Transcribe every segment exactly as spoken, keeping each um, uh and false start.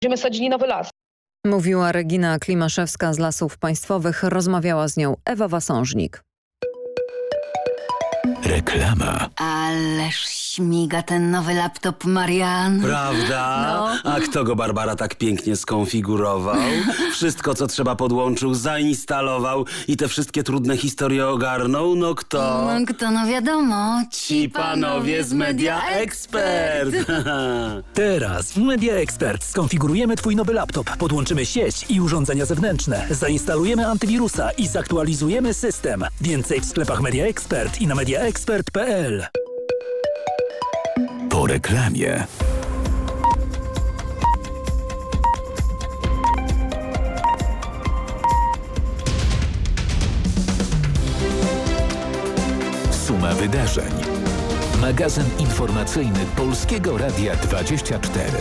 Będziemy sadzili nowy las. Mówiła Regina Klimaszewska z Lasów Państwowych. Rozmawiała z nią Ewa Wasążnik. Reklama. Ależ śmiga ten nowy laptop, Marian. Prawda? No. A kto go, Barbara, tak pięknie skonfigurował? Wszystko, co trzeba, podłączył, zainstalował i te wszystkie trudne historie ogarnął? No kto? No kto, no wiadomo. Ci panowie z Media Expert. Teraz w Media Expert skonfigurujemy Twój nowy laptop, podłączymy sieć i urządzenia zewnętrzne, zainstalujemy antywirusa i zaktualizujemy system. Więcej w sklepach Media Expert i na media expert kropka p l. Po reklamie. Suma wydarzeń. Magazyn informacyjny Polskiego Radia dwadzieścia cztery.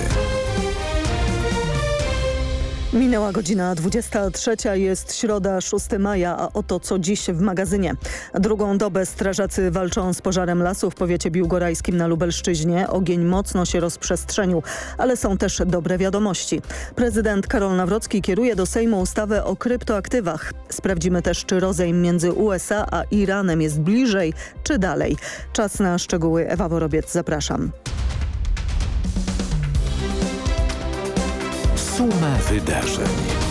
Minęła godzina dwudziesta trzecia, jest środa, szóstego maja, a oto co dziś w magazynie. Drugą dobę strażacy walczą z pożarem lasu w powiecie biłgorajskim na Lubelszczyźnie. Ogień mocno się rozprzestrzenił, ale są też dobre wiadomości. Prezydent Karol Nawrocki kieruje do Sejmu ustawę o kryptoaktywach. Sprawdzimy też, czy rozejm między U S A a Iranem jest bliżej, czy dalej. Czas na szczegóły. Ewa Worobiec, zapraszam. Suma wydarzeń.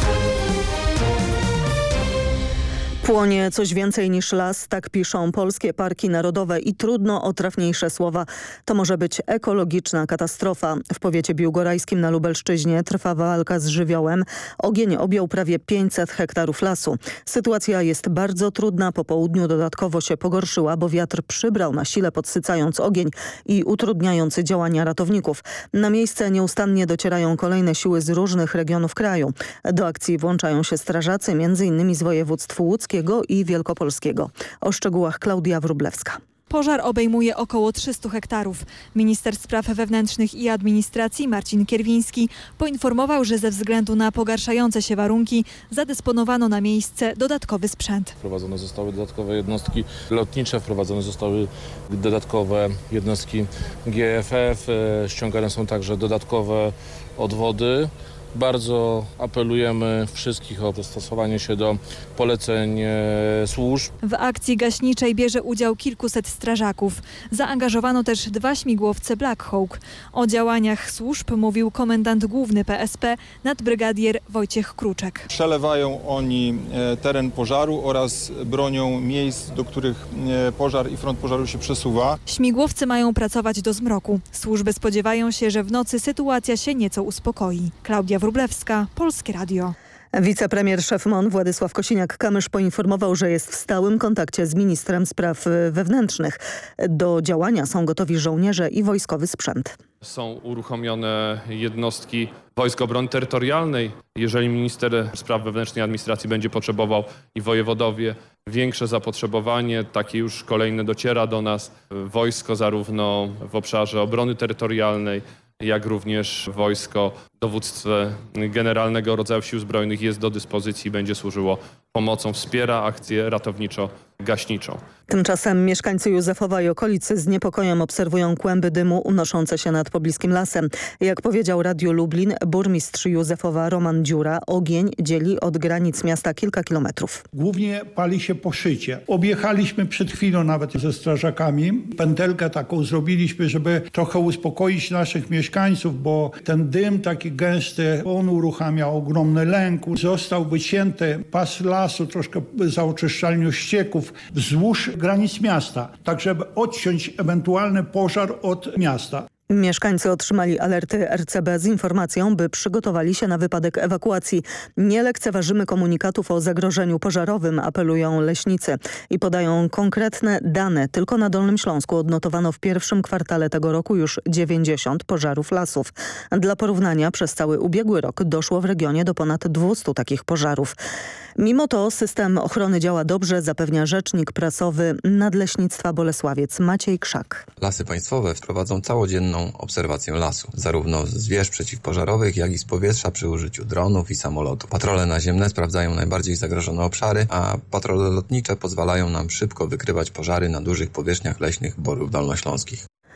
Płonie coś więcej niż las, tak piszą polskie parki narodowe i trudno o trafniejsze słowa. To może być ekologiczna katastrofa. W powiecie biłgorajskim na Lubelszczyźnie trwa walka z żywiołem. Ogień objął prawie pięćset hektarów lasu. Sytuacja jest bardzo trudna. Po południu dodatkowo się pogorszyła, bo wiatr przybrał na sile, podsycając ogień i utrudniając działania ratowników. Na miejsce nieustannie docierają kolejne siły z różnych regionów kraju. Do akcji włączają się strażacy, między innymi z województw łódzkiego i wielkopolskiego. O szczegółach Klaudia Wróblewska. Pożar obejmuje około trzysta hektarów. Minister spraw wewnętrznych i administracji Marcin Kierwiński poinformował, że ze względu na pogarszające się warunki zadysponowano na miejsce dodatkowy sprzęt. Wprowadzone zostały dodatkowe jednostki lotnicze, wprowadzone zostały dodatkowe jednostki G F F, ściągane są także dodatkowe odwody. Bardzo apelujemy wszystkich o dostosowanie się do poleceń służb. W akcji gaśniczej bierze udział kilkuset strażaków. Zaangażowano też dwa śmigłowce Black Hawk. O działaniach służb mówił komendant główny P S P nadbrygadier Wojciech Kruczek. Przelewają oni teren pożaru oraz bronią miejsc, do których pożar i front pożaru się przesuwa. Śmigłowce mają pracować do zmroku. Służby spodziewają się, że w nocy sytuacja się nieco uspokoi. Klaudia Wróblewska, Polskie Radio. Wicepremier szef M O N Władysław Kosiniak-Kamysz poinformował, że jest w stałym kontakcie z ministrem spraw wewnętrznych. Do działania są gotowi żołnierze i wojskowy sprzęt. Są uruchomione jednostki Wojsk Obrony Terytorialnej. Jeżeli minister spraw wewnętrznych i administracji będzie potrzebował i wojewodowie większe zapotrzebowanie, takie już kolejne dociera do nas. Wojsko zarówno w obszarze obrony terytorialnej, jak również wojsko, dowództwo generalnego rodzaju sił zbrojnych jest do dyspozycji i będzie służyło pomocą, wspiera akcję ratowniczo-gaśniczą. Tymczasem mieszkańcy Józefowa i okolicy z niepokojem obserwują kłęby dymu unoszące się nad pobliskim lasem. Jak powiedział Radiu Lublin burmistrz Józefowa Roman Dziura, ogień dzieli od granic miasta kilka kilometrów. Głównie pali się po szczycie. Objechaliśmy przed chwilą nawet ze strażakami. Pętelkę taką zrobiliśmy, żeby trochę uspokoić naszych mieszkańców, bo ten dym taki gęsty, on uruchamia ogromny lęk. Został wycięty pas lasu, troszkę zaoczyszczalnią ścieków wzdłuż granic miasta, tak żeby odciąć ewentualny pożar od miasta. Mieszkańcy otrzymali alerty R C B z informacją, by przygotowali się na wypadek ewakuacji. Nie lekceważymy komunikatów o zagrożeniu pożarowym, apelują leśnicy i podają konkretne dane. Tylko na Dolnym Śląsku odnotowano w pierwszym kwartale tego roku już dziewięćdziesiąt pożarów lasów. Dla porównania przez cały ubiegły rok doszło w regionie do ponad dwustu takich pożarów. Mimo to system ochrony działa dobrze, zapewnia rzecznik prasowy Nadleśnictwa Bolesławiec Maciej Krzak. Lasy Państwowe wprowadzą całodzienną obserwację lasu, zarówno z wież przeciwpożarowych, jak i z powietrza przy użyciu dronów i samolotów. Patrole naziemne sprawdzają najbardziej zagrożone obszary, a patrole lotnicze pozwalają nam szybko wykrywać pożary na dużych powierzchniach leśnych Borów Dolnośląskich.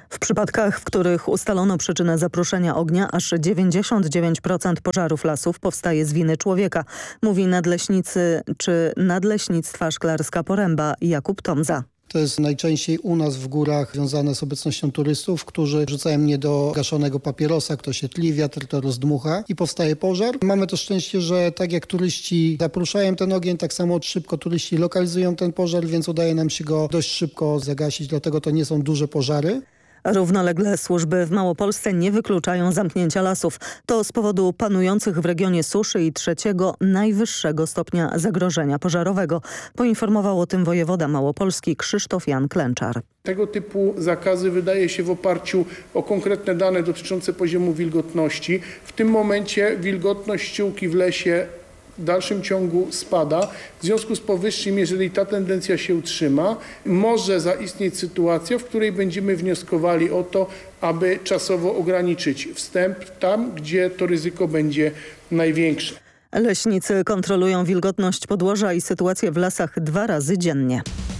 W przypadkach, w których ustalono przyczynę zaproszenia ognia, aż dziewięćdziesiąt dziewięć procent pożarów lasów powstaje z winy człowieka, mówi nadleśnicy czy Nadleśnictwa Szklarska Poręba Jakub Tomza. To jest najczęściej u nas w górach związane z obecnością turystów, którzy rzucają mnie do gaszonego papierosa, kto się tli, wiatr to rozdmucha i powstaje pożar. Mamy to szczęście, że tak jak turyści zapruszają ten ogień, tak samo szybko turyści lokalizują ten pożar, więc udaje nam się go dość szybko zagasić, dlatego to nie są duże pożary. Równolegle służby w Małopolsce nie wykluczają zamknięcia lasów. To z powodu panujących w regionie suszy i trzeciego najwyższego stopnia zagrożenia pożarowego. Poinformował o tym wojewoda małopolski Krzysztof Jan Klęczar. Tego typu zakazy wydaje się w oparciu o konkretne dane dotyczące poziomu wilgotności. W tym momencie wilgotność ściółki w lesie w dalszym ciągu spada. W związku z powyższym, jeżeli ta tendencja się utrzyma, może zaistnieć sytuacja, w której będziemy wnioskowali o to, aby czasowo ograniczyć wstęp tam, gdzie to ryzyko będzie największe. Leśnicy kontrolują wilgotność podłoża i sytuację w lasach dwa razy dziennie.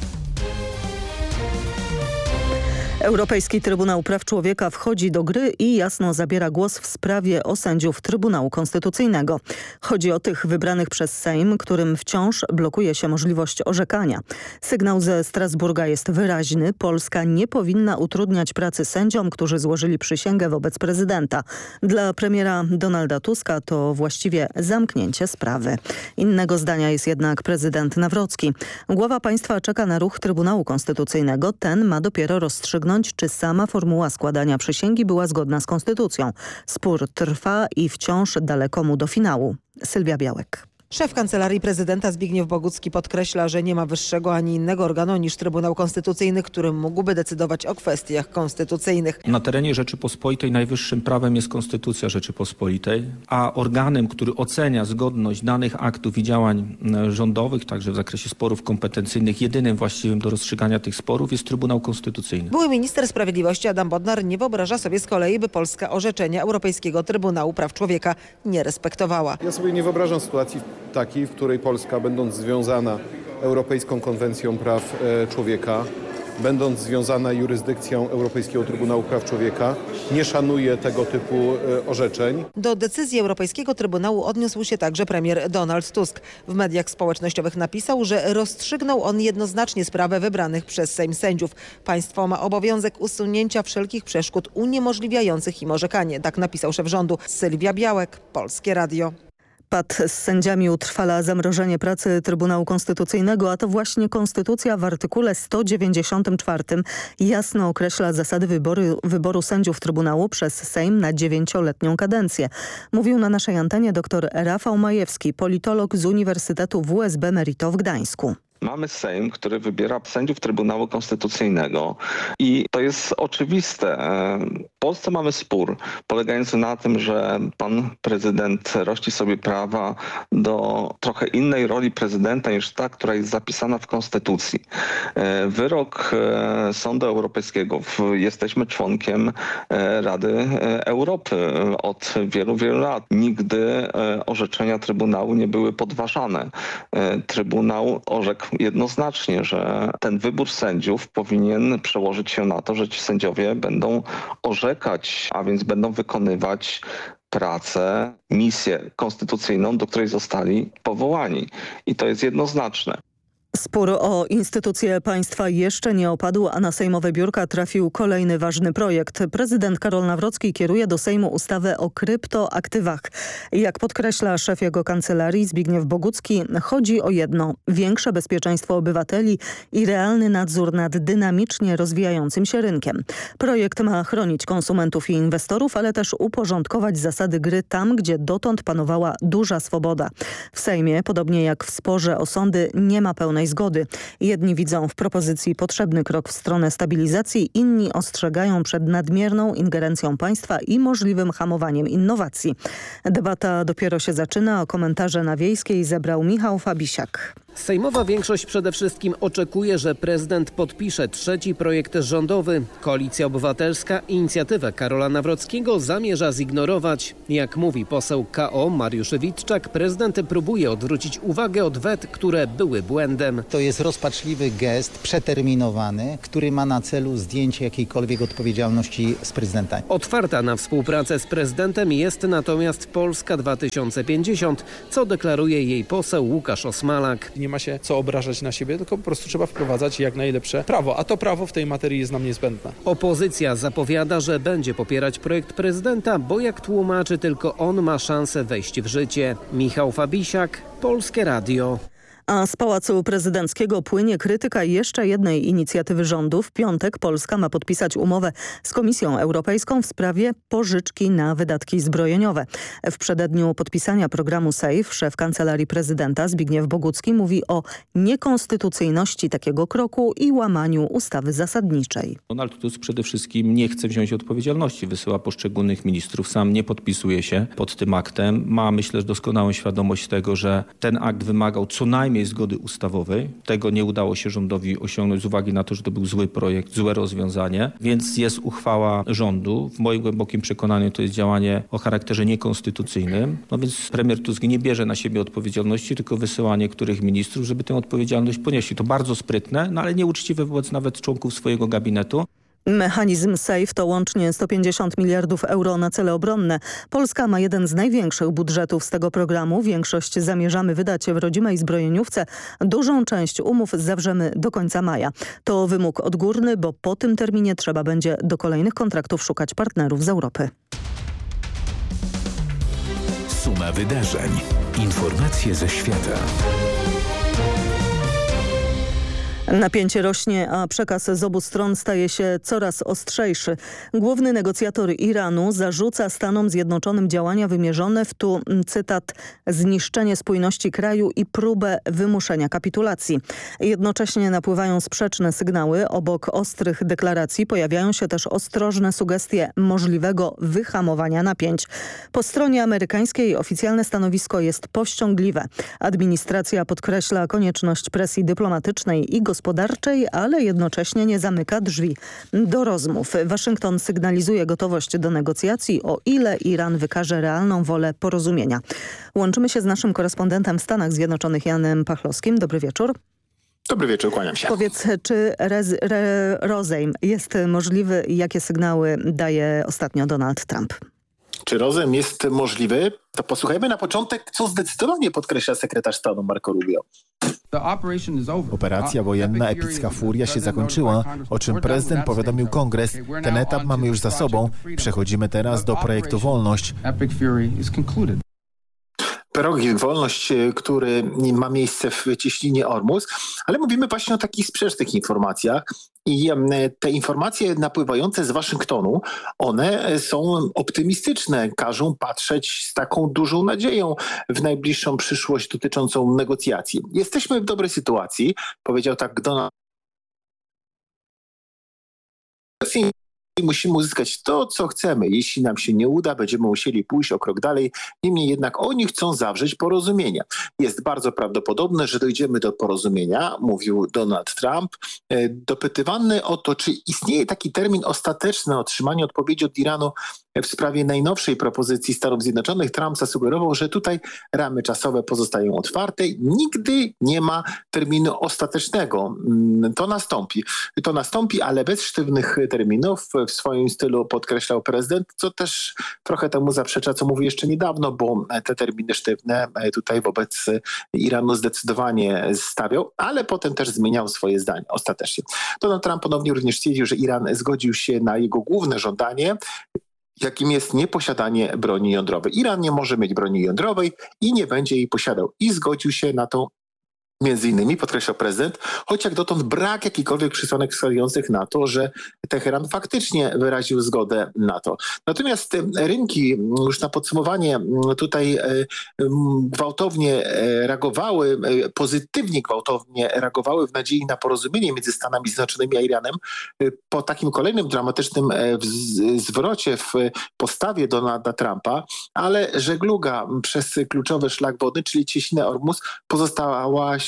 Europejski Trybunał Praw Człowieka wchodzi do gry i jasno zabiera głos w sprawie o sędziów Trybunału Konstytucyjnego. Chodzi o tych wybranych przez Sejm, którym wciąż blokuje się możliwość orzekania. Sygnał ze Strasburga jest wyraźny. Polska nie powinna utrudniać pracy sędziom, którzy złożyli przysięgę wobec prezydenta. Dla premiera Donalda Tuska to właściwie zamknięcie sprawy. Innego zdania jest jednak prezydent Nawrocki. Głowa państwa czeka na ruch Trybunału Konstytucyjnego. Ten ma dopiero rozstrzygnąć, czy sama formuła składania przysięgi była zgodna z konstytucją. Spór trwa i wciąż daleko mu do finału. Sylwia Białek. Szef Kancelarii Prezydenta Zbigniew Bogucki podkreśla, że nie ma wyższego ani innego organu niż Trybunał Konstytucyjny, który mógłby decydować o kwestiach konstytucyjnych. Na terenie Rzeczypospolitej najwyższym prawem jest Konstytucja Rzeczypospolitej, a organem, który ocenia zgodność danych aktów i działań rządowych, także w zakresie sporów kompetencyjnych, jedynym właściwym do rozstrzygania tych sporów jest Trybunał Konstytucyjny. Były minister sprawiedliwości Adam Bodnar nie wyobraża sobie z kolei, by Polska orzeczenia Europejskiego Trybunału Praw Człowieka nie respektowała. Ja sobie nie wyobrażam sytuacji takiej, w której Polska, będąc związana Europejską Konwencją Praw Człowieka, będąc związana jurysdykcją Europejskiego Trybunału Praw Człowieka, nie szanuje tego typu orzeczeń. Do decyzji Europejskiego Trybunału odniósł się także premier Donald Tusk. W mediach społecznościowych napisał, że rozstrzygnął on jednoznacznie sprawę wybranych przez Sejm sędziów. Państwo ma obowiązek usunięcia wszelkich przeszkód uniemożliwiających im orzekanie. Tak napisał szef rządu. Sylwia Białek, Polskie Radio. Pad z sędziami utrwala zamrożenie pracy Trybunału Konstytucyjnego, a to właśnie Konstytucja w artykule sto dziewięćdziesiątym czwartym jasno określa zasady wyboru, wyboru sędziów Trybunału przez Sejm na dziewięcioletnią kadencję. Mówił na naszej antenie dr Rafał Majewski, politolog z Uniwersytetu W S B Merito w Gdańsku. Mamy Sejm, który wybiera sędziów Trybunału Konstytucyjnego i to jest oczywiste. W Polsce mamy spór polegający na tym, że pan prezydent rości sobie prawa do trochę innej roli prezydenta niż ta, która jest zapisana w Konstytucji. Wyrok Sądu Europejskiego, jesteśmy członkiem Rady Europy od wielu, wielu lat. Nigdy orzeczenia Trybunału nie były podważane. Trybunał orzekł jednoznacznie, że ten wybór sędziów powinien przełożyć się na to, że ci sędziowie będą orzekać, a więc będą wykonywać pracę, misję konstytucyjną, do której zostali powołani. I to jest jednoznaczne. Spór o instytucje państwa jeszcze nie opadł, a na sejmowe biurka trafił kolejny ważny projekt. Prezydent Karol Nawrocki kieruje do Sejmu ustawę o kryptoaktywach. Jak podkreśla szef jego kancelarii Zbigniew Bogucki, chodzi o jedno – większe bezpieczeństwo obywateli i realny nadzór nad dynamicznie rozwijającym się rynkiem. Projekt ma chronić konsumentów i inwestorów, ale też uporządkować zasady gry tam, gdzie dotąd panowała duża swoboda. W Sejmie, podobnie jak w sporze o sądy, nie ma pełnej zgody. Jedni widzą w propozycji potrzebny krok w stronę stabilizacji, inni ostrzegają przed nadmierną ingerencją państwa i możliwym hamowaniem innowacji. Debata dopiero się zaczyna, a komentarze na Wiejskiej zebrał Michał Fabisiak. Sejmowa większość przede wszystkim oczekuje, że prezydent podpisze trzeci projekt rządowy. Koalicja Obywatelska inicjatywę Karola Nawrockiego zamierza zignorować. Jak mówi poseł K O Mariusz Witczak, prezydent próbuje odwrócić uwagę od wet, które były błędem. To jest rozpaczliwy gest, przeterminowany, który ma na celu zdjęcie jakiejkolwiek odpowiedzialności z prezydenta. Otwarta na współpracę z prezydentem jest natomiast Polska dwa tysiące pięćdziesiąt, co deklaruje jej poseł Łukasz Osmalak. Nie ma się co obrażać na siebie, tylko po prostu trzeba wprowadzać jak najlepsze prawo, a to prawo w tej materii jest nam niezbędne. Opozycja zapowiada, że będzie popierać projekt prezydenta, bo jak tłumaczy, tylko on ma szansę wejść w życie. Michał Fabisiak, Polskie Radio. A z Pałacu Prezydenckiego płynie krytyka jeszcze jednej inicjatywy rządu. W piątek Polska ma podpisać umowę z Komisją Europejską w sprawie pożyczki na wydatki zbrojeniowe. W przededniu podpisania programu SAFE szef Kancelarii Prezydenta Zbigniew Bogucki mówi o niekonstytucyjności takiego kroku i łamaniu ustawy zasadniczej. Donald Tusk przede wszystkim nie chce wziąć odpowiedzialności, wysyła poszczególnych ministrów, sam nie podpisuje się pod tym aktem. Ma, myślę, doskonałą świadomość tego, że ten akt wymagał co najmniej zgody ustawowej. Tego nie udało się rządowi osiągnąć z uwagi na to, że to był zły projekt, złe rozwiązanie, więc jest uchwała rządu. W moim głębokim przekonaniu to jest działanie o charakterze niekonstytucyjnym. No więc premier Tusk nie bierze na siebie odpowiedzialności, tylko wysyła niektórych ministrów, żeby tę odpowiedzialność ponieśli. To bardzo sprytne, no ale nieuczciwe wobec nawet członków swojego gabinetu. Mechanizm SAFE to łącznie sto pięćdziesiąt miliardów euro na cele obronne. Polska ma jeden z największych budżetów z tego programu. Większość zamierzamy wydać w rodzimej zbrojeniówce. Dużą część umów zawrzemy do końca maja. To wymóg odgórny, bo po tym terminie trzeba będzie do kolejnych kontraktów szukać partnerów z Europy. Suma wydarzeń. Informacje ze świata. Napięcie rośnie, a przekaz z obu stron staje się coraz ostrzejszy. Główny negocjator Iranu zarzuca Stanom Zjednoczonym działania wymierzone w, tu cytat, zniszczenie spójności kraju i próbę wymuszenia kapitulacji. Jednocześnie napływają sprzeczne sygnały. Obok ostrych deklaracji pojawiają się też ostrożne sugestie możliwego wyhamowania napięć. Po stronie amerykańskiej oficjalne stanowisko jest powściągliwe. Administracja podkreśla konieczność presji dyplomatycznej i gospodarczej, gospodarczej, ale jednocześnie nie zamyka drzwi do rozmów. Waszyngton sygnalizuje gotowość do negocjacji, o ile Iran wykaże realną wolę porozumienia. Łączymy się z naszym korespondentem w Stanach Zjednoczonych Janem Pachlowskim. Dobry wieczór. Dobry wieczór, kłaniam się. Powiedz, czy rez, re, rozejm jest możliwy i jakie sygnały daje ostatnio Donald Trump? Czy rozejm jest możliwy? To posłuchajmy na początek, co zdecydowanie podkreśla sekretarz stanu Marco Rubio. Operacja wojenna Epicka Furia się zakończyła, o czym prezydent powiadomił Kongres. Ten etap mamy już za sobą. Przechodzimy teraz do projektu Wolność. Projekt Wolność, który ma miejsce w cieśninie Ormus, ale mówimy właśnie o takich sprzecznych informacjach i te informacje napływające z Waszyngtonu, one są optymistyczne, każą patrzeć z taką dużą nadzieją w najbliższą przyszłość dotyczącą negocjacji. Jesteśmy w dobrej sytuacji, powiedział tak Donald. I musimy uzyskać to, co chcemy. Jeśli nam się nie uda, będziemy musieli pójść o krok dalej. Niemniej jednak oni chcą zawrzeć porozumienie. Jest bardzo prawdopodobne, że dojdziemy do porozumienia, mówił Donald Trump. Dopytywany o to, czy istnieje taki termin ostateczny na otrzymanie odpowiedzi od Iranu w sprawie najnowszej propozycji Stanów Zjednoczonych, Trump zasugerował, że tutaj ramy czasowe pozostają otwarte. Nigdy nie ma terminu ostatecznego. To nastąpi. To nastąpi, ale bez sztywnych terminów. W swoim stylu podkreślał prezydent, co też trochę temu zaprzecza, co mówił jeszcze niedawno, bo te terminy sztywne tutaj wobec Iranu zdecydowanie stawiał, ale potem też zmieniał swoje zdanie ostatecznie. Donald Trump ponownie również stwierdził, że Iran zgodził się na jego główne żądanie, jakim jest nieposiadanie broni jądrowej. Iran nie może mieć broni jądrowej i nie będzie jej posiadał. I zgodził się na to między innymi, podkreślał prezydent, choć jak dotąd brak jakichkolwiek przesłanek wskazujących na to, że Teheran faktycznie wyraził zgodę na to. Natomiast rynki już na podsumowanie tutaj gwałtownie reagowały, pozytywnie gwałtownie reagowały w nadziei na porozumienie między Stanami Zjednoczonymi a Iranem po takim kolejnym dramatycznym zwrocie w postawie Donalda Trumpa, ale żegluga przez kluczowy szlak wodny, czyli cieśninę Ormus, pozostała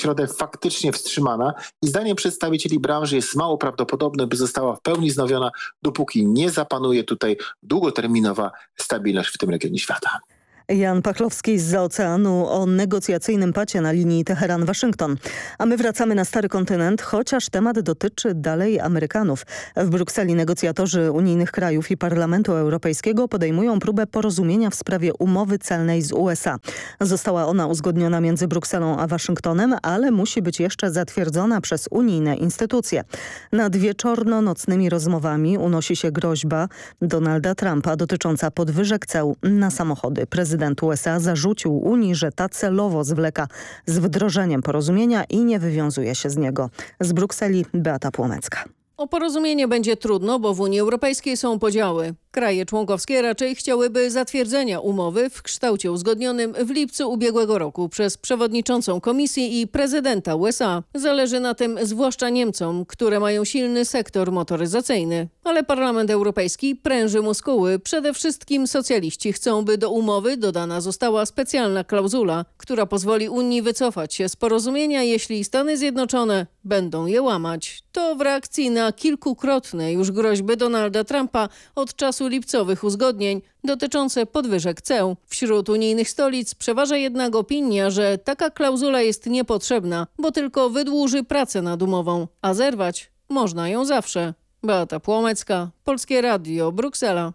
środę faktycznie wstrzymana i zdaniem przedstawicieli branży jest mało prawdopodobne, by została w pełni wznowiona, dopóki nie zapanuje tutaj długoterminowa stabilność w tym regionie świata. Jan Pachlowski zza oceanu o negocjacyjnym pacie na linii Teheran-Waszyngton. A my wracamy na stary kontynent, chociaż temat dotyczy dalej Amerykanów. W Brukseli negocjatorzy unijnych krajów i Parlamentu Europejskiego podejmują próbę porozumienia w sprawie umowy celnej z U S A. Została ona uzgodniona między Brukselą a Waszyngtonem, ale musi być jeszcze zatwierdzona przez unijne instytucje. Nad wieczorno-nocnymi rozmowami unosi się groźba Donalda Trumpa dotycząca podwyżek ceł na samochody. Prezydent Prezydent U S A zarzucił Unii, że ta celowo zwleka z wdrożeniem porozumienia i nie wywiązuje się z niego. Z Brukseli Beata Płomecka. O porozumienie będzie trudno, bo w Unii Europejskiej są podziały. Kraje członkowskie raczej chciałyby zatwierdzenia umowy w kształcie uzgodnionym w lipcu ubiegłego roku przez przewodniczącą Komisji i prezydenta U S A. Zależy na tym zwłaszcza Niemcom, które mają silny sektor motoryzacyjny. Ale Parlament Europejski pręży muskuły. Przede wszystkim socjaliści chcą, by do umowy dodana została specjalna klauzula, która pozwoli Unii wycofać się z porozumienia, jeśli Stany Zjednoczone będą je łamać. To w reakcji na kilkukrotne już groźby Donalda Trumpa od czasu lipcowych uzgodnień dotyczące podwyżek ceł. Wśród unijnych stolic przeważa jednak opinia, że taka klauzula jest niepotrzebna, bo tylko wydłuży pracę nad umową, a zerwać można ją zawsze. Beata Płomecka, Polskie Radio, Bruksela.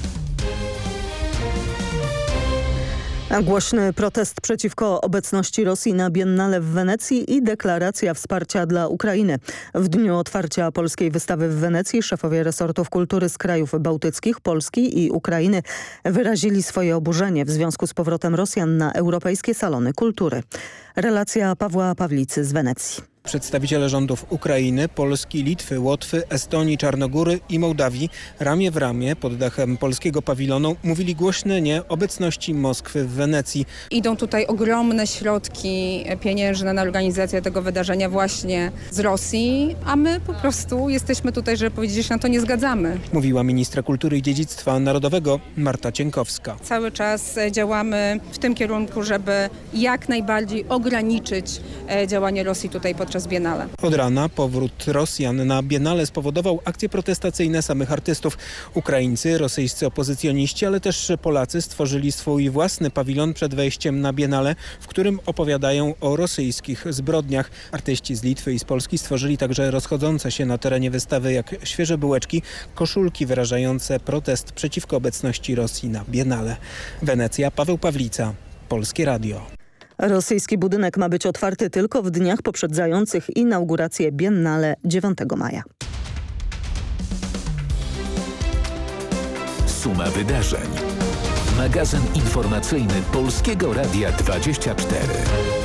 A głośny protest przeciwko obecności Rosji na Biennale w Wenecji i deklaracja wsparcia dla Ukrainy. W dniu otwarcia polskiej wystawy w Wenecji szefowie resortów kultury z krajów bałtyckich, Polski i Ukrainy wyrazili swoje oburzenie w związku z powrotem Rosjan na europejskie salony kultury. Relacja Pawła Pawlicy z Wenecji. Przedstawiciele rządów Ukrainy, Polski, Litwy, Łotwy, Estonii, Czarnogóry i Mołdawii ramię w ramię pod dachem polskiego pawilonu mówili głośne nie obecności Moskwy w Wenecji. Idą tutaj ogromne środki pieniężne na organizację tego wydarzenia właśnie z Rosji, a my po prostu jesteśmy tutaj, żeby powiedzieć, że się na to nie zgadzamy. Mówiła ministra kultury i dziedzictwa narodowego Marta Cienkowska. Cały czas działamy w tym kierunku, żeby jak najbardziej ograniczyć działanie Rosji tutaj podczas Biennale. Od rana powrót Rosjan na Biennale spowodował akcje protestacyjne samych artystów. Ukraińcy, rosyjscy opozycjoniści, ale też Polacy stworzyli swój własny pawilon przed wejściem na Biennale, w którym opowiadają o rosyjskich zbrodniach. Artyści z Litwy i z Polski stworzyli także rozchodzące się na terenie wystawy jak świeże bułeczki, koszulki wyrażające protest przeciwko obecności Rosji na Biennale. Wenecja, Paweł Pawlica, Polskie Radio. Rosyjski budynek ma być otwarty tylko w dniach poprzedzających inaugurację Biennale dziewiątego maja. Suma wydarzeń. Magazyn informacyjny Polskiego Radia dwadzieścia cztery.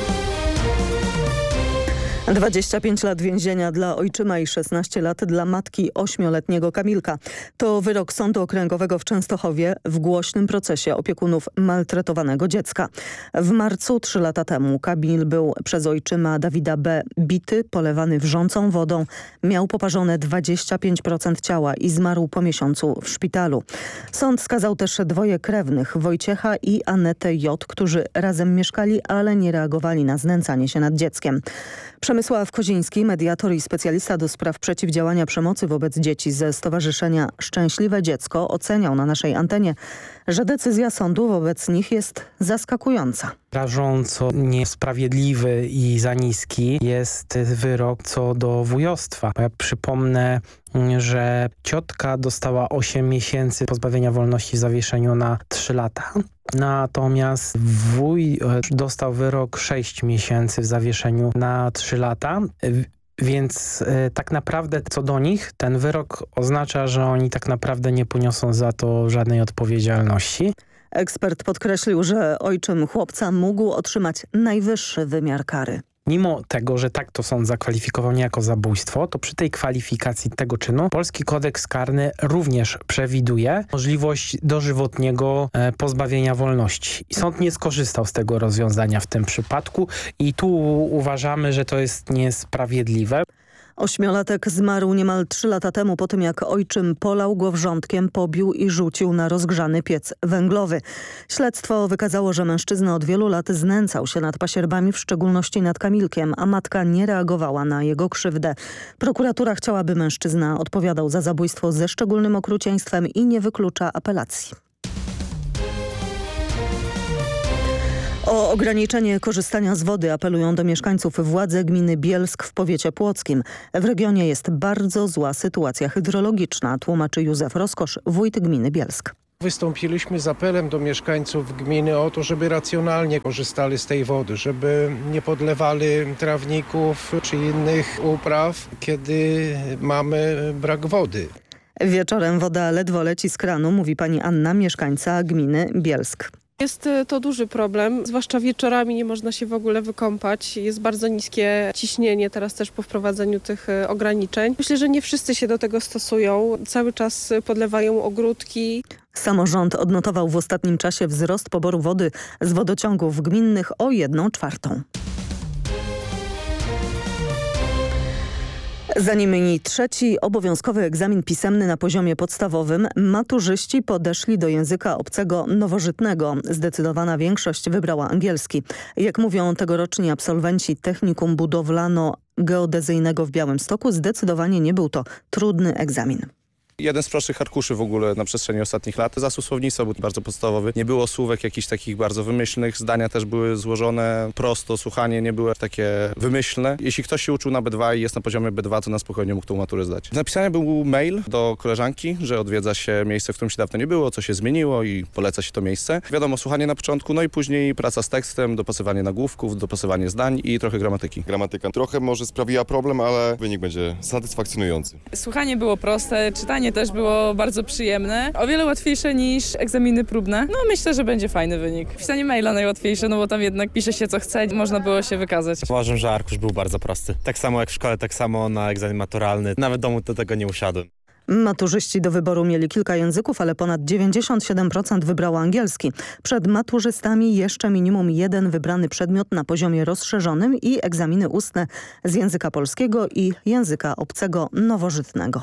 dwadzieścia pięć lat więzienia dla ojczyma i szesnaście lat dla matki ośmioletniego Kamilka. To wyrok Sądu Okręgowego w Częstochowie w głośnym procesie opiekunów maltretowanego dziecka. W marcu trzy lata temu Kamil był przez ojczyma Dawida B. bity, polewany wrzącą wodą. Miał poparzone dwadzieścia pięć procent ciała i zmarł po miesiącu w szpitalu. Sąd skazał też dwoje krewnych, Wojciecha i Anetę J., którzy razem mieszkali, ale nie reagowali na znęcanie się nad dzieckiem. Przemysław Koziński, mediator i specjalista do spraw przeciwdziałania przemocy wobec dzieci ze Stowarzyszenia Szczęśliwe Dziecko, oceniał na naszej antenie, że decyzja sądu wobec nich jest zaskakująca. Rażąco niesprawiedliwy i za niski jest wyrok co do wujostwa. Ja przypomnę, że ciotka dostała osiem miesięcy pozbawienia wolności w zawieszeniu na trzy lata. Natomiast wuj dostał wyrok sześć miesięcy w zawieszeniu na trzy lata. Więc y, tak naprawdę co do nich ten wyrok oznacza, że oni tak naprawdę nie poniosą za to żadnej odpowiedzialności. Ekspert podkreślił, że ojczym chłopca mógł otrzymać najwyższy wymiar kary. Mimo tego, że tak to sąd zakwalifikował niejako zabójstwo, to przy tej kwalifikacji tego czynu polski kodeks karny również przewiduje możliwość dożywotniego e, pozbawienia wolności. I sąd nie skorzystał z tego rozwiązania w tym przypadku i tu uważamy, że to jest niesprawiedliwe. Ośmiolatek zmarł niemal trzy lata temu po tym, jak ojczym polał go wrzątkiem, pobił i rzucił na rozgrzany piec węglowy. Śledztwo wykazało, że mężczyzna od wielu lat znęcał się nad pasierbami, w szczególności nad Kamilkiem, a matka nie reagowała na jego krzywdę. Prokuratura chciała, by mężczyzna odpowiadał za zabójstwo ze szczególnym okrucieństwem i nie wyklucza apelacji. O ograniczenie korzystania z wody apelują do mieszkańców władze gminy Bielsk w powiecie płockim. W regionie jest bardzo zła sytuacja hydrologiczna, tłumaczy Józef Rozkosz, wójt gminy Bielsk. Wystąpiliśmy z apelem do mieszkańców gminy o to, żeby racjonalnie korzystali z tej wody, żeby nie podlewali trawników czy innych upraw, kiedy mamy brak wody. Wieczorem woda ledwo leci z kranu, mówi pani Anna, mieszkańca gminy Bielsk. Jest to duży problem, zwłaszcza wieczorami nie można się w ogóle wykąpać. Jest bardzo niskie ciśnienie teraz też po wprowadzeniu tych ograniczeń. Myślę, że nie wszyscy się do tego stosują. Cały czas podlewają ogródki. Samorząd odnotował w ostatnim czasie wzrost poboru wody z wodociągów gminnych o jedną czwartą. Zanim mini trzeci obowiązkowy egzamin pisemny na poziomie podstawowym, maturzyści podeszli do języka obcego nowożytnego. Zdecydowana większość wybrała angielski. Jak mówią tegoroczni absolwenci Technikum Budowlano-Geodezyjnego w Białymstoku, zdecydowanie nie był to trudny egzamin. Jeden z prostszych arkuszy w ogóle na przestrzeni ostatnich lat. Zasób słownictwa był bardzo podstawowy. Nie było słówek jakichś takich bardzo wymyślnych. Zdania też były złożone prosto. Słuchanie nie było takie wymyślne. Jeśli ktoś się uczył na B dwa i jest na poziomie B dwa, to na spokojnie mógł tą maturę zdać. Napisany był mail do koleżanki, że odwiedza się miejsce, w którym się dawno nie było, co się zmieniło i poleca się to miejsce. Wiadomo, słuchanie na początku, no i później praca z tekstem, dopasowanie nagłówków, dopasowanie zdań i trochę gramatyki. Gramatyka trochę może sprawiła problem, ale wynik będzie satysfakcjonujący. Słuchanie było proste, czytanie też było bardzo przyjemne. O wiele łatwiejsze niż egzaminy próbne. No myślę, że będzie fajny wynik. Pisanie maila najłatwiejsze, no bo tam jednak pisze się co chce, można było się wykazać. Uważam, że arkusz był bardzo prosty. Tak samo jak w szkole, tak samo na egzamin maturalny. Nawet w domu do tego nie usiadłem. Maturzyści do wyboru mieli kilka języków, ale ponad dziewięćdziesiąt siedem procent wybrało angielski. Przed maturzystami jeszcze minimum jeden wybrany przedmiot na poziomie rozszerzonym i egzaminy ustne z języka polskiego i języka obcego nowożytnego.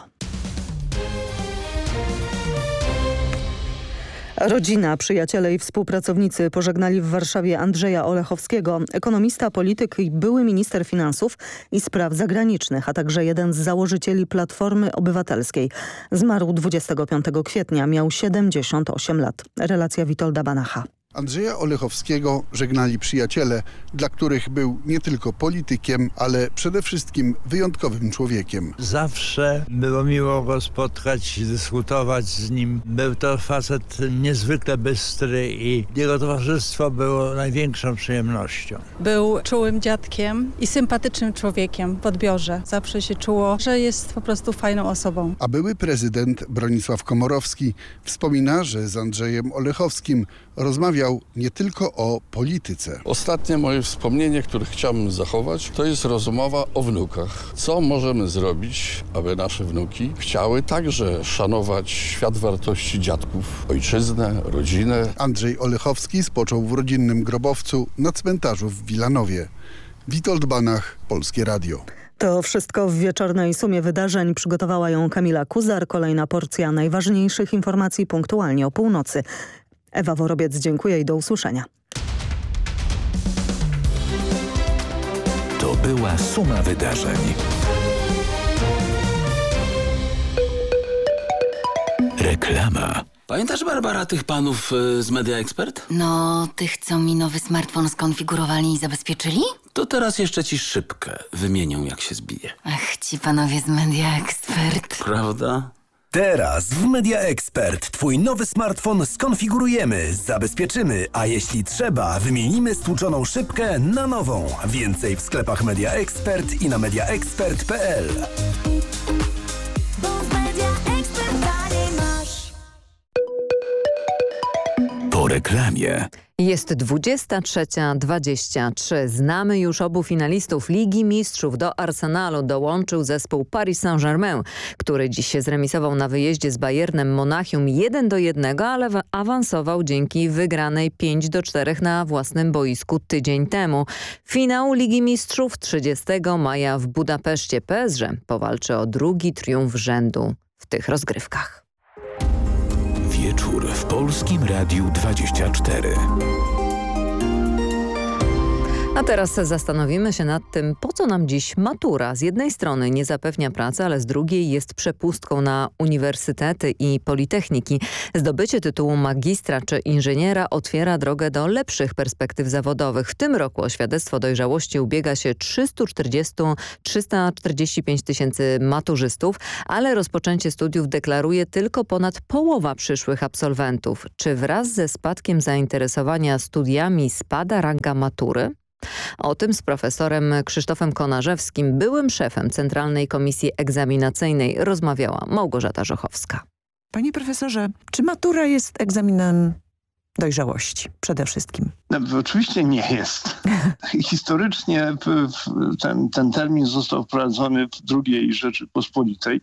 Rodzina, przyjaciele i współpracownicy pożegnali w Warszawie Andrzeja Olechowskiego, ekonomista, polityk i były minister finansów i spraw zagranicznych, a także jeden z założycieli Platformy Obywatelskiej. Zmarł dwudziestego piątego kwietnia, miał siedemdziesiąt osiem lat. Relacja Witolda Banacha. Andrzeja Olechowskiego żegnali przyjaciele, dla których był nie tylko politykiem, ale przede wszystkim wyjątkowym człowiekiem. Zawsze było miło go spotkać, dyskutować z nim. Był to facet niezwykle bystry i jego towarzystwo było największą przyjemnością. Był czułym dziadkiem i sympatycznym człowiekiem w odbiorze. Zawsze się czuło, że jest po prostu fajną osobą. A były prezydent Bronisław Komorowski wspomina, że z Andrzejem Olechowskim rozmawiał nie tylko o polityce. Ostatnie moje wspomnienie, które chciałbym zachować, to jest rozmowa o wnukach. Co możemy zrobić, aby nasze wnuki chciały także szanować świat wartości dziadków, ojczyznę, rodzinę. Andrzej Olechowski spoczął w rodzinnym grobowcu na cmentarzu w Wilanowie. Witold Banach, Polskie Radio. To wszystko w wieczornej sumie wydarzeń. Przygotowała ją Kamila Kuzar. Kolejna porcja najważniejszych informacji punktualnie o północy. Ewa Worobiec, dziękuję i do usłyszenia. To była suma wydarzeń. Reklama. Pamiętasz, Barbara, tych panów y, z Media Expert? No, tych, co mi nowy smartfon skonfigurowali i zabezpieczyli? To teraz jeszcze ci szybkę wymienią, jak się zbije. Ach, ci panowie z Media Expert. Prawda? Teraz w Media Expert twój nowy smartfon skonfigurujemy, zabezpieczymy, a jeśli trzeba, wymienimy stłuczoną szybkę na nową. Więcej w sklepach Media Expert i na media expert kropka p l. Po reklamie. Jest dwudziesta trzecia dwadzieścia trzy. Znamy już obu finalistów Ligi Mistrzów. Do Arsenalu dołączył zespół Paris Saint-Germain, który dziś się zremisował na wyjeździe z Bayernem Monachium jeden do jednego, ale awansował dzięki wygranej pięć do czterech na własnym boisku tydzień temu. Finał Ligi Mistrzów trzydziestego maja w Budapeszcie. P S G powalczy o drugi triumf rzędu w tych rozgrywkach. Wieczór w Polskim Radiu dwadzieścia cztery. A teraz zastanowimy się nad tym, po co nam dziś matura. Z jednej strony nie zapewnia pracy, ale z drugiej jest przepustką na uniwersytety i politechniki. Zdobycie tytułu magistra czy inżyniera otwiera drogę do lepszych perspektyw zawodowych. W tym roku o świadectwo dojrzałości ubiega się trzysta czterdzieści do trzysta czterdzieści pięć tysięcy maturzystów, ale rozpoczęcie studiów deklaruje tylko ponad połowa przyszłych absolwentów. Czy wraz ze spadkiem zainteresowania studiami spada ranga matury? O tym z profesorem Krzysztofem Konarzewskim, byłym szefem Centralnej Komisji Egzaminacyjnej, rozmawiała Małgorzata Żochowska. Panie profesorze, czy matura jest egzaminem dojrzałości przede wszystkim? No, oczywiście nie jest. Historycznie ten, ten termin został wprowadzony w drugiej Rzeczypospolitej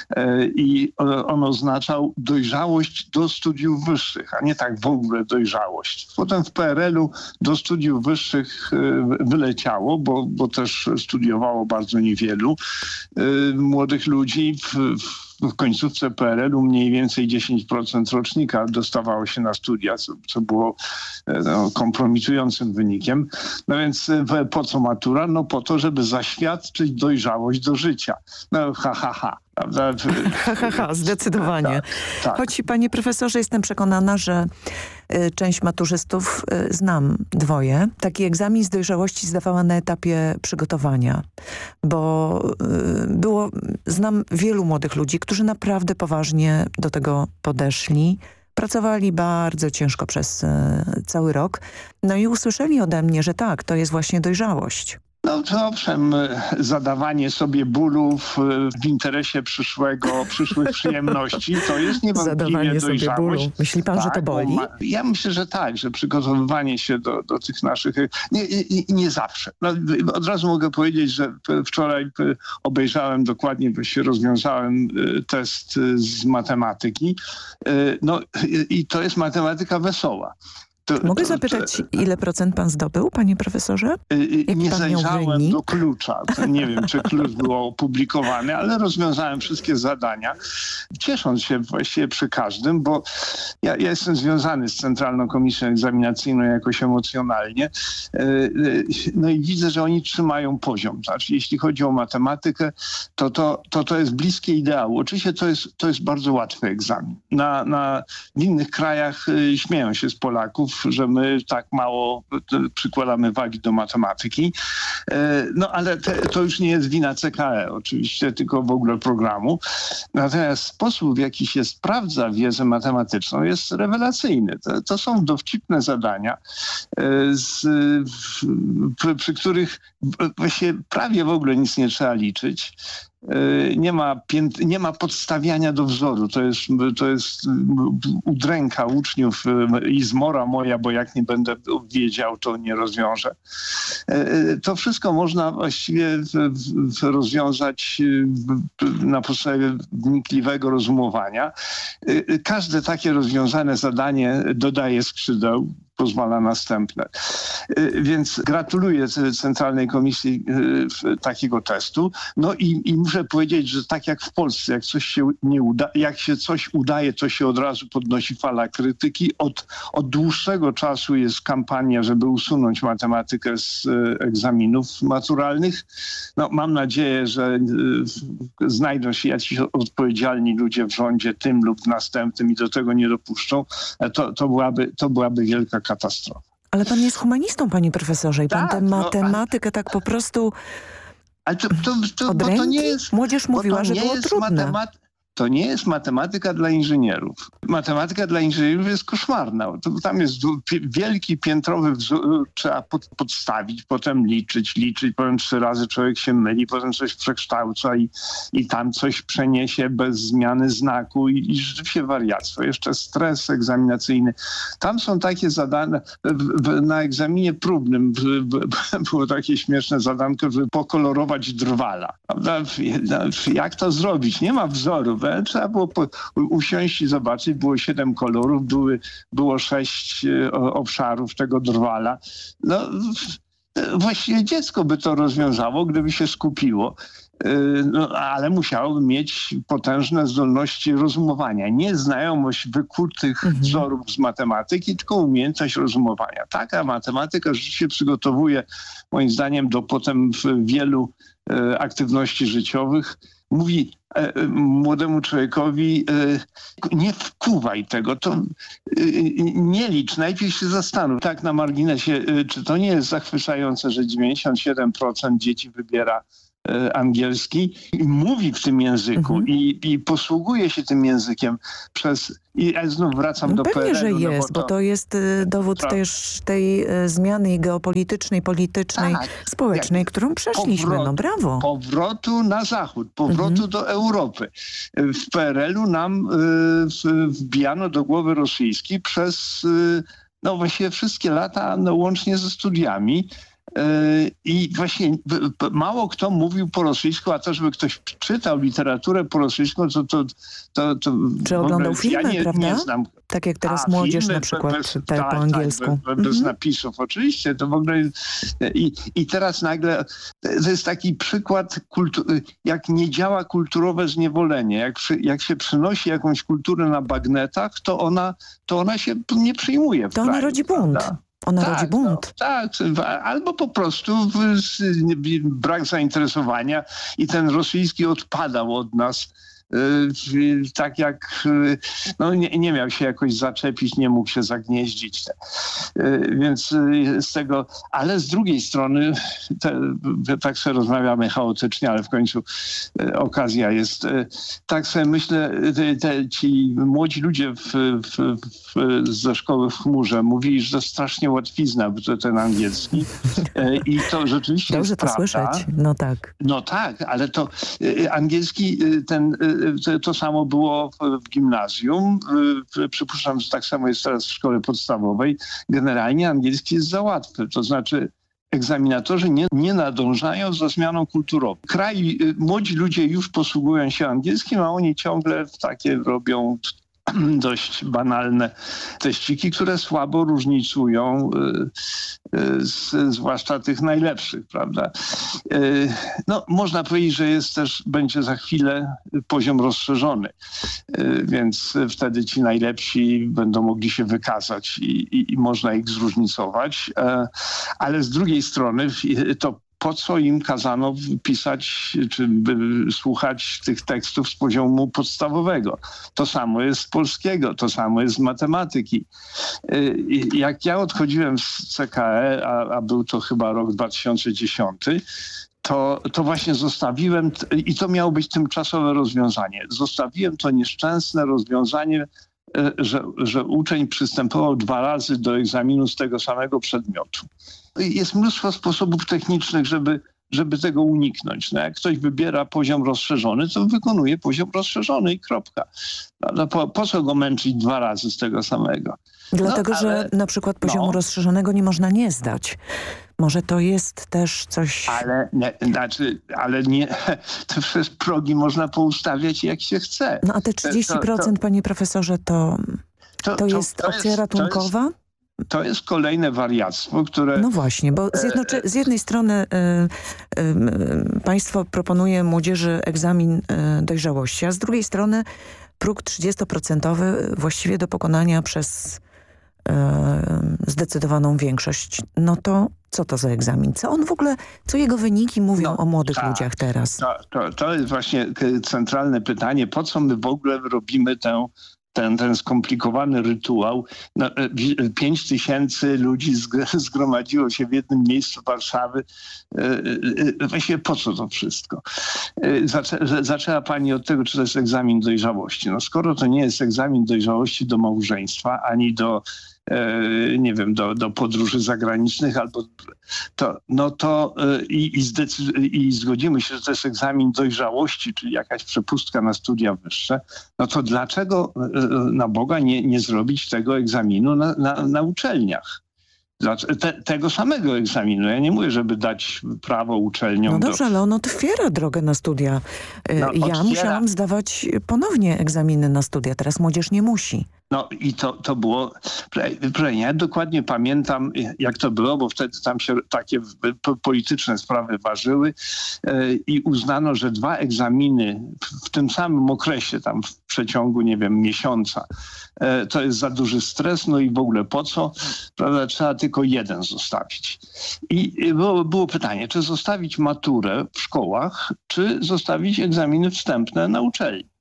i on oznaczał dojrzałość do studiów wyższych, a nie tak w ogóle dojrzałość. Potem w P R L-u do studiów wyższych wyleciało, bo, bo też studiowało bardzo niewielu młodych ludzi. W, w W końcówce P R L-u mniej więcej dziesięć procent rocznika dostawało się na studia, co, co było no, kompromitującym wynikiem. No więc po co matura? No po to, żeby zaświadczyć dojrzałość do życia. No ha, ha, ha. Prawda? Ha, ha, ha, zdecydowanie. Tak, tak. Choć, panie profesorze, jestem przekonana, że y, część maturzystów, y, znam dwoje, taki egzamin z dojrzałości zdawała na etapie przygotowania, bo y, było, znam wielu młodych ludzi, którzy naprawdę poważnie do tego podeszli. Pracowali bardzo ciężko przez y, cały rok. No i usłyszeli ode mnie, że tak, to jest właśnie dojrzałość. No to owszem, zadawanie sobie bólów w interesie przyszłego, przyszłych przyjemności, to jest niewątpliwie Zadawanie dojrzałość. sobie bólu. Myśli pan, tak, że to boli? Ma... Ja myślę, że tak, że przygotowywanie się do, do tych naszych... Nie, nie, nie zawsze. No, od razu mogę powiedzieć, że wczoraj obejrzałem dokładnie, bo się rozwiązałem test z matematyki. No i to jest matematyka wesoła. To, Mogę to, zapytać, to, ile procent pan zdobył, panie profesorze? Jak nie zajrzałem do klucza. To nie wiem, czy klucz był opublikowany, ale rozwiązałem wszystkie zadania, ciesząc się właściwie przy każdym, bo ja, ja jestem związany z Centralną Komisją Egzaminacyjną jakoś emocjonalnie. No i widzę, że oni trzymają poziom. Znaczy, jeśli chodzi o matematykę, to to, to, to jest bliskie ideału. Oczywiście to jest, to jest bardzo łatwy egzamin. Na, na, w innych krajach śmieją się z Polaków, że my tak mało przykładamy wagi do matematyki. No ale te, to już nie jest wina C K E oczywiście, tylko w ogóle programu. Natomiast sposób, w jaki się sprawdza wiedzę matematyczną, jest rewelacyjny. To, to są dowcipne zadania, z, przy, przy których właściwie prawie w ogóle nic nie trzeba liczyć. Nie ma, pięt, nie ma podstawiania do wzoru. To jest, to jest udręka uczniów i zmora moja, bo jak nie będę wiedział, to nie rozwiążę. To wszystko można właściwie rozwiązać na podstawie wnikliwego rozumowania. Każde takie rozwiązane zadanie dodaje skrzydeł, pozwala następne. Więc gratuluję Centralnej Komisji takiego testu. No i, i muszę powiedzieć, że tak jak w Polsce, jak coś się nie uda, jak się coś udaje, to się od razu podnosi fala krytyki. Od, od dłuższego czasu jest kampania, żeby usunąć matematykę z egzaminów maturalnych. No, mam nadzieję, że znajdą się jacyś odpowiedzialni ludzie w rządzie, tym lub w następnym i do tego nie dopuszczą. To, to, byłaby, to byłaby wielka katastrofa. Ale pan jest humanistą, panie profesorze, i pan tak, tę matematykę no, tak po prostu ale to, to, to, od bo ręki? to nie jest, Młodzież mówiła, że nie było jest trudne. Matemat... To nie jest matematyka dla inżynierów. Matematyka dla inżynierów jest koszmarna. Tam jest wielki piętrowy wzór, trzeba pod, podstawić, potem liczyć, liczyć, potem trzy razy człowiek się myli, potem coś przekształca i, i tam coś przeniesie bez zmiany znaku i, i rzeczywiście wariactwo. Jeszcze stres egzaminacyjny. Tam są takie zadania, w, w, na egzaminie próbnym w, w, było takie śmieszne zadanko, żeby pokolorować drwala. Jak to zrobić? Nie ma wzoru. Trzeba było po, usiąść i zobaczyć. Było siedem kolorów, były, było sześć obszarów tego drwala. No, właściwie dziecko by to rozwiązało, gdyby się skupiło. No, ale musiałoby mieć potężne zdolności rozumowania. Nie znajomość wykutych mhm. wzorów z matematyki, tylko umiejętność rozumowania. Taka matematyka rzeczywiście przygotowuje, moim zdaniem, do potem wielu e, aktywności życiowych. Mówi e, młodemu człowiekowi, e, nie wkuwaj tego, to e, nie licz, najpierw się zastanów. Tak na marginesie, e, czy to nie jest zachwycające, że dziewięćdziesiąt siedem procent dzieci wybiera angielski i mówi w tym języku mhm. i, i posługuje się tym językiem przez... I ja znów wracam no do pewnie, P R L-u. że jest, no bo, to... bo to jest y, dowód tak. też tej y, zmiany geopolitycznej, politycznej, tak. społecznej, Jak, którą przeszliśmy. Powrot, no brawo. Powrotu na zachód, powrotu mhm. do Europy. W P R L-u nam y, wbijano do głowy rosyjski przez y, no właściwie wszystkie lata, no, łącznie ze studiami. I właśnie mało kto mówił po rosyjsku, a to, żeby ktoś czytał literaturę po rosyjsku, to... to, to, to Czy oglądał filmy, ja nie, prawda? Nie znam. Tak jak teraz a, filmy, młodzież na przykład bez, czyta tak, po angielsku. Tak, bez, bez mhm. napisów, oczywiście. To w ogóle... I, I teraz nagle to jest taki przykład, kultu- jak nie działa kulturowe zniewolenie. Jak, przy, jak się przynosi jakąś kulturę na bagnetach, to ona, to ona się nie przyjmuje w To ona kraju, rodzi bunt. Prawda? Ona tak, rodzi bunt. No, tak, albo po prostu brak zainteresowania i ten rosyjski odpadał od nas. Tak jak no nie, nie miał się jakoś zaczepić, nie mógł się zagnieździć. Więc z tego, ale z drugiej strony, te, tak sobie rozmawiamy chaotycznie, ale w końcu okazja jest. Tak sobie myślę, te, te, ci młodzi ludzie w, w, w, ze szkoły w chmurze mówili, że to strasznie łatwizna ten angielski. I to rzeczywiście Dobrze jest to prawda. słyszeć. No tak. No tak, ale to angielski ten To samo było w, w gimnazjum. Przypuszczam, że tak samo jest teraz w szkole podstawowej. Generalnie angielski jest za łatwy. To znaczy egzaminatorzy nie, nie nadążają za zmianą kulturową. Kraj, młodzi ludzie już posługują się angielskim, a oni ciągle takie robią dość banalne teściki, które słabo różnicują, y, y, z, zwłaszcza tych najlepszych, prawda? Y, no, można powiedzieć, że jest też, będzie za chwilę poziom rozszerzony, y, więc wtedy ci najlepsi będą mogli się wykazać i, i, i można ich zróżnicować, y, ale z drugiej strony to po co im kazano pisać czy słuchać tych tekstów z poziomu podstawowego. To samo jest z polskiego, to samo jest z matematyki. Jak ja odchodziłem z C K E, a, a był to chyba rok dwa tysiące dziesiąty, to, to właśnie zostawiłem, i to miało być tymczasowe rozwiązanie, zostawiłem to nieszczęsne rozwiązanie, że, że uczeń przystępował dwa razy do egzaminu z tego samego przedmiotu. Jest mnóstwo sposobów technicznych, żeby, żeby tego uniknąć. No jak ktoś wybiera poziom rozszerzony, to wykonuje poziom rozszerzony i kropka. No po, po co go męczyć dwa razy z tego samego? Dlatego, no, ale, że na przykład poziomu no, rozszerzonego nie można nie zdać. Może to jest też coś... Ale nie, znaczy, ale nie, to przez progi można poustawiać jak się chce. No a te trzydzieści procent, to, to, panie profesorze, to, to, to jest to opcja jest, ratunkowa? To jest, To jest kolejne wariactwo, które... No właśnie, bo z, z jednej strony y, y, y, państwo proponuje młodzieży egzamin y, dojrzałości, a z drugiej strony próg trzydziestoprocentowy właściwie do pokonania przez y, zdecydowaną większość. No to co to za egzamin? Co on w ogóle, co jego wyniki mówią no, o młodych tak, ludziach teraz? To, to, to jest właśnie centralne pytanie. Po co my w ogóle robimy tę ten, ten skomplikowany rytuał. No, pięć tysięcy ludzi zgromadziło się w jednym miejscu Warszawy. Właściwie po co to wszystko? Zaczę, zaczęła pani od tego, czy to jest egzamin dojrzałości. No skoro to nie jest egzamin dojrzałości do małżeństwa, ani do nie wiem, do, do podróży zagranicznych, albo to, no to i, i, zdecy- i zgodzimy się, że to jest egzamin dojrzałości, czyli jakaś przepustka na studia wyższe, no to dlaczego na Boga nie, nie zrobić tego egzaminu na, na, na uczelniach? Te, tego samego egzaminu. Ja nie mówię, żeby dać prawo uczelniom. No dobrze, do... ale on otwiera drogę na studia. No, ja otwiera. musiałam zdawać ponownie egzaminy na studia. Teraz młodzież nie musi. No i to, to było... Ja dokładnie pamiętam, jak to było, bo wtedy tam się takie polityczne sprawy ważyły i uznano, że dwa egzaminy w tym samym okresie, tam w przeciągu, nie wiem, miesiąca, to jest za duży stres, no i w ogóle po co? Prawda, trzeba tylko jeden zostawić. I było, było pytanie, czy zostawić maturę w szkołach, czy zostawić egzaminy wstępne na uczelni.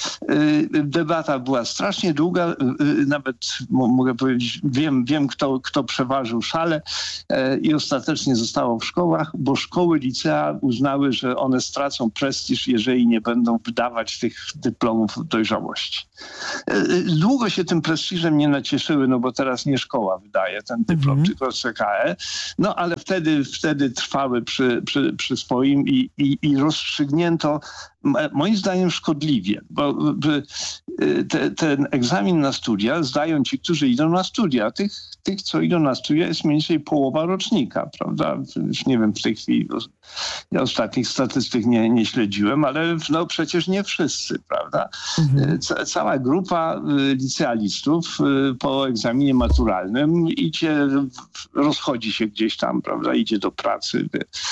Debata była strasznie długa, nawet mogę powiedzieć, wiem, wiem kto, kto przeważył szale i ostatecznie zostało w szkołach, bo szkoły, licea uznały, że one stracą prestiż, jeżeli nie będą wydawać tych dyplomów dojrzałości. Długo się tym prestiżem nie nacieszyły, no bo teraz nie szkoła wydaje ten dyplom, mm. tylko C K E, no ale wtedy, wtedy trwały przy, przy, przy swoim i, i, i rozstrzygnięto moim zdaniem szkodliwie, bo te, ten egzamin na studia zdają ci, którzy idą na studia. Tych, tych, co idą na studia, jest mniej więcej połowa rocznika, prawda? Już nie wiem w tej chwili, ja ostatnich statystyk nie, nie śledziłem, ale no przecież nie wszyscy, prawda? Mhm. Cała grupa licealistów po egzaminie maturalnym idzie, rozchodzi się gdzieś tam, prawda? Idzie do pracy.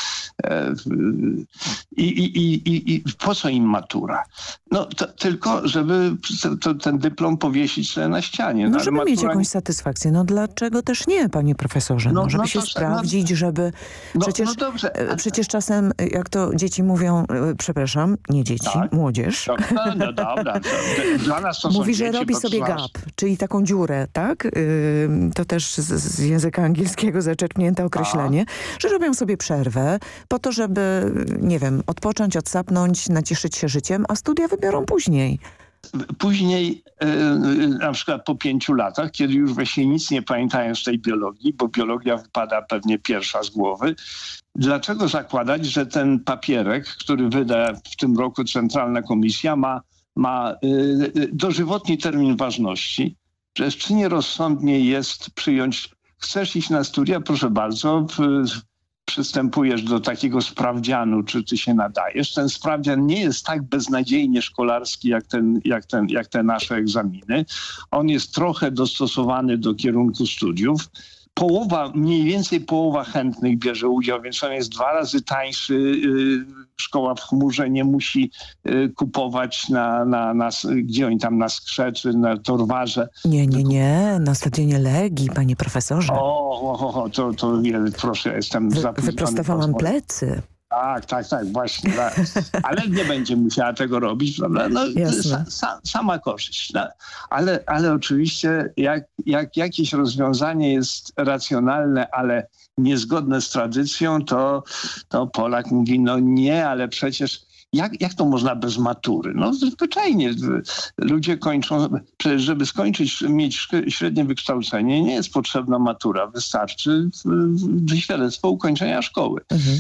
I, i, i, i, i po co im matura? No to, tylko, żeby to, ten dyplom powiesić sobie na ścianie. No, żeby matura... mieć jakąś satysfakcję. No dlaczego też nie, panie profesorze? No, no żeby no, się to, sprawdzić, no, żeby... Przecież, no, dobrze. przecież czasem, jak to dzieci mówią, przepraszam, nie dzieci, tak. młodzież. To, no, no dobra. To, dla nas to Mówi, są że dzieci, robi sobie gap, czyli taką dziurę, tak? Yy, to też z, z języka angielskiego zaczerpnięte określenie, A. że robią sobie przerwę po to, żeby, nie wiem, odpocząć, odsapnąć, nacieszyć się życiem, a studia wybiorą później. Później, yy, na przykład po pięciu latach, kiedy już właśnie nic nie pamiętają z tej biologii, bo biologia wypada pewnie pierwsza z głowy, dlaczego zakładać, że ten papierek, który wyda w tym roku Centralna Komisja, ma, ma yy, dożywotni termin ważności? Przecież czy nie rozsądniej jest przyjąć, chcesz iść na studia, proszę bardzo, w, przystępujesz do takiego sprawdzianu, czy ty się nadajesz. Ten sprawdzian nie jest tak beznadziejnie szkolarski jak, ten, jak, ten, jak te nasze egzaminy. On jest trochę dostosowany do kierunku studiów. Połowa, mniej więcej połowa chętnych bierze udział, więc on jest dwa razy tańszy. Szkoła w chmurze nie musi kupować na, na, na gdzie oni tam na Skrze czy na Torwarze. Nie, nie, nie. Na stadionie Legii, panie profesorze. O, o, o to, to proszę, ja jestem Wy, zapóźniony. Wyprostowałam plecy. Tak, tak, tak, właśnie. Tak. Ale nie będzie musiała tego robić, prawda? No, sa, sa, sama korzyść. No, ale, ale oczywiście jak, jak jakieś rozwiązanie jest racjonalne, ale niezgodne z tradycją, to, to Polak mówi, no nie, ale przecież Jak, jak to można bez matury? No zwyczajnie. Ludzie kończą, przecież żeby skończyć, mieć średnie wykształcenie, nie jest potrzebna matura. Wystarczy świadectwo ukończenia szkoły. Mhm.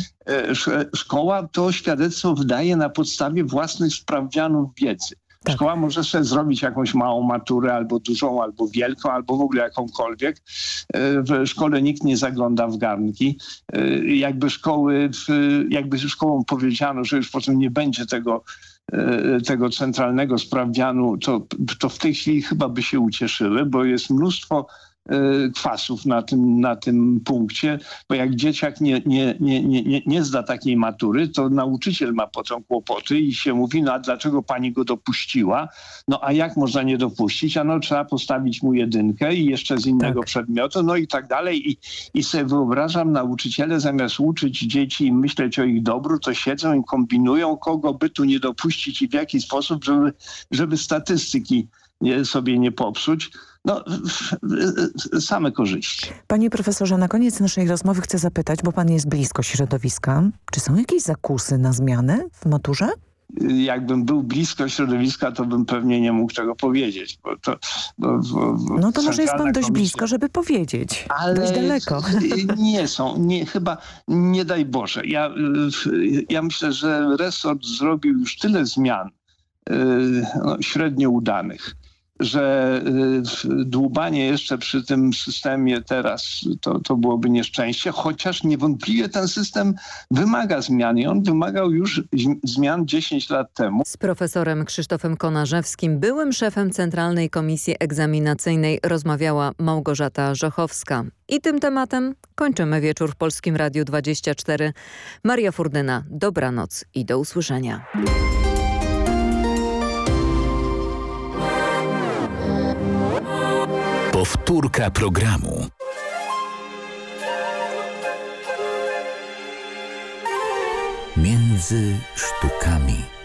Szkoła to świadectwo wydaje na podstawie własnych sprawdzianów wiedzy. Tak. Szkoła może sobie zrobić jakąś małą maturę, albo dużą, albo wielką, albo w ogóle jakąkolwiek. W szkole nikt nie zagląda w garnki. Jakby szkoły, jakby szkołom powiedziano, że już potem nie będzie tego, tego centralnego sprawdzianu, to, to w tej chwili chyba by się ucieszyły, bo jest mnóstwo kwasów na tym, na tym punkcie, bo jak dzieciak nie, nie, nie, nie, nie zda takiej matury, to nauczyciel ma potem kłopoty i się mówi, no a dlaczego pani go dopuściła? No a jak można nie dopuścić? A no trzeba postawić mu jedynkę i jeszcze z innego tak. przedmiotu, no i tak dalej. I, i sobie wyobrażam, nauczyciele zamiast uczyć dzieci i myśleć o ich dobru, to siedzą i kombinują, kogo by tu nie dopuścić i w jaki sposób, żeby, żeby statystyki nie, sobie nie popsuć. No, same korzyści. Panie profesorze, na koniec naszej rozmowy chcę zapytać, bo pan jest blisko środowiska, czy są jakieś zakusy na zmianę w maturze? Jakbym był blisko środowiska, to bym pewnie nie mógł tego powiedzieć. Bo to, bo, bo, bo no to może jest pan dość komisja... blisko, żeby powiedzieć. Ale dość daleko. Nie są, nie, chyba nie daj Boże. Ja, ja myślę, że resort zrobił już tyle zmian no, średnio udanych, że dłubanie jeszcze przy tym systemie teraz to, to byłoby nieszczęście, chociaż niewątpliwie ten system wymaga zmian i on wymagał już zmian dziesięć lat temu. Z profesorem Krzysztofem Konarzewskim, byłym szefem Centralnej Komisji Egzaminacyjnej, rozmawiała Małgorzata Żochowska. I tym tematem kończymy wieczór w Polskim Radiu dwadzieścia cztery. Maria Furdyna, dobranoc i do usłyszenia. Powtórka programu. Między sztukami.